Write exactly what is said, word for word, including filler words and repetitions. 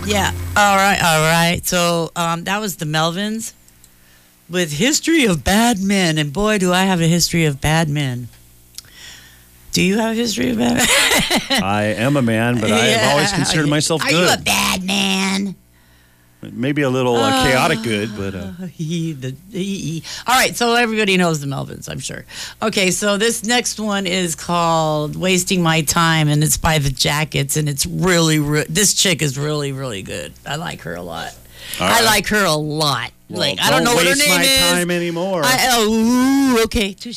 Yeah. All right. All right. So um, that was the Melvins with History of Bad Men. And boy, do I have a history of bad men. Do you have a history of bad men? I am a man, but I have always considered myself Are good. you a bad man? Maybe a little uh, chaotic good, but... Uh... He, the, he, he. All right, so everybody knows the Melvins, I'm sure. Okay, so this next one is called Wasting My Time, and it's by the Jackets, and it's really, re- this chick is really, really good. I like her a lot. All I right. like her a lot. Well, like I don't know don't what her waste name my is. time anymore. I, oh, ooh, okay, touche.